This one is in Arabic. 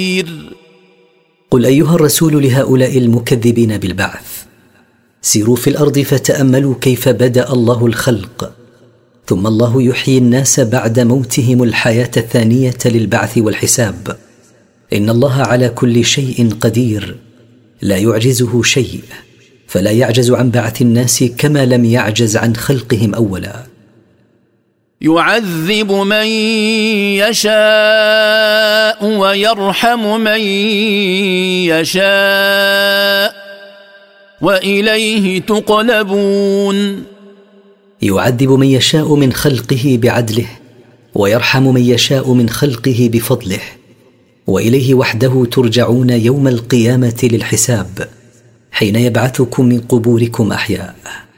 قل أيها الرسول لهؤلاء المكذبين بالبعث: سيروا في الأرض فتأملوا كيف بدأ الله الخلق، ثم الله يحيي الناس بعد موتهم الحياة الثانية للبعث والحساب. إن الله على كل شيء قدير، لا يعجزه شيء، فلا يعجز عن بعث الناس كما لم يعجز عن خلقهم أولا. يعذب من يشاء ويرحم من يشاء وإليه تقلبون. يعذب من يشاء من خلقه بعدله، ويرحم من يشاء من خلقه بفضله، وإليه وحده ترجعون يوم القيامة للحساب، حين يبعثكم من قبوركم أحياء.